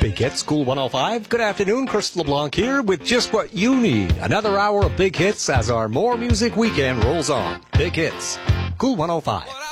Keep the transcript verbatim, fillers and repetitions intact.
Big Hits, Cool one oh five. Good afternoon, Chris LeBlanc here with just what you need. Another hour of Big Hits as our More Music Weekend rolls on. Big Hits, Cool one oh five.